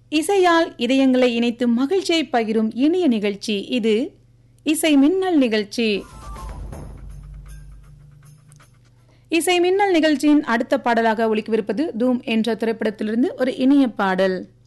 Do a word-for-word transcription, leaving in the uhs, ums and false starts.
இசையால் இதயங்களை இணைத்து மகிழ்ச்சியை பகிரும் இனிய நிகழ்ச்சி இது இசை மின்னல் நிகழ்ச்சி. இசை மின்னல் நிகழ்ச்சியின் அடுத்த பாடலாக ஒலிக்கவிருப்பது தூம் என்ற திரைப்படத்திலிருந்து ஒரு இனிய பாடல்.